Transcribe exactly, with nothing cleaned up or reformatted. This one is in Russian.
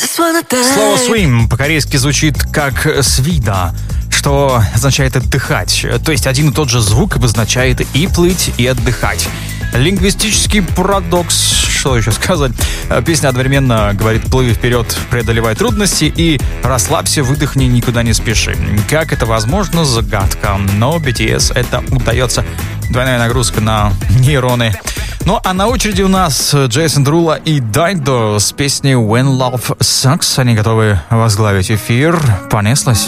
Слово swim по-корейски звучит как свида, что означает отдыхать. То есть один и тот же звук обозначает и плыть, и отдыхать. Лингвистический парадокс, что еще сказать. Песня одновременно говорит: плыви вперед, преодолевай трудности, и расслабься, выдохни, никуда не спеши. Как это возможно? Загадка. Но би ти эс это удается. Двойная нагрузка на нейроны. Ну а на очереди у нас Джейсон Дерула и Дайдо с песней When Love Sucks. Они готовы возглавить эфир. Понеслась.